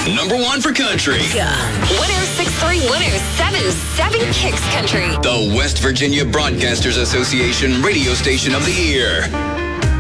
Number one for country. 106.3, 107.7 Kicks Country. The West Virginia Broadcasters Association Radio Station of the Year.